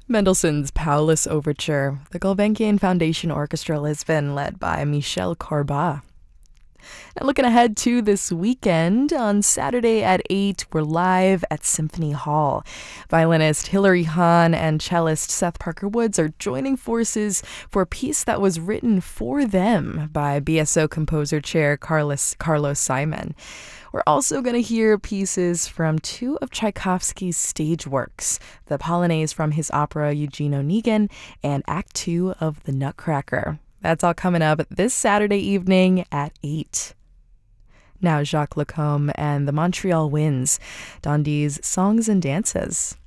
Mendelssohn's Paulus Overture. The Gulbenkian Foundation Orchestra Lisbon, led by Michel Corbat. Now, looking ahead to this weekend, on Saturday at 8, we're live at Symphony Hall. Violinist Hilary Hahn and cellist Seth Parker Woods are joining forces for a piece that was written for them by BSO composer chair Carlos Simon. We're also going to hear pieces from two of Tchaikovsky's stage works, the Polonaise from his opera Eugene Onegin and Act 2 of The Nutcracker. That's all coming up this Saturday evening at 8. Now Jacques Lacombe and the Montreal Winds, Dundee's Songs and Dances.